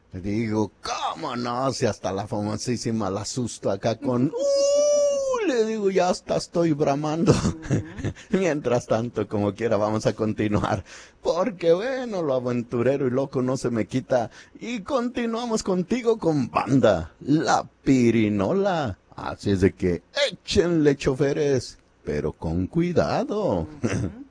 Le digo, ¿cómo no? Si hasta la famosísima la asusto acá con... le digo, ya hasta estoy bramando. Ujú. Mientras tanto, como quiera, vamos a continuar. Porque bueno, lo aventurero y loco no se me quita. Y continuamos contigo con banda, la pirinola. Así es de que échenle choferes, pero con cuidado. Ujú.